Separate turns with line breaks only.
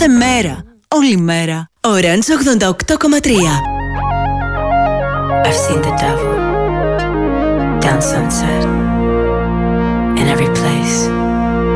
Κάθε μέρα, όλη μέρα. Orange 88,3.
I've seen the devil down Sunset in every place.